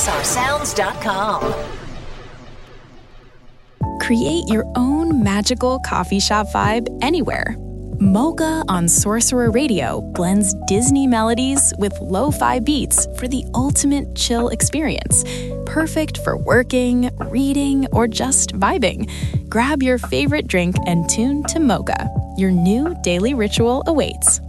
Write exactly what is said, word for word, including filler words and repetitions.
S R sounds dot com. Create your own magical coffee shop vibe anywhere. Mocha on Sorcerer Radio blends Disney melodies with lo-fi beats for the ultimate chill experience. Perfect for working, reading, or just vibing. Grab your favorite drink and tune to Mocha. Your new daily ritual awaits.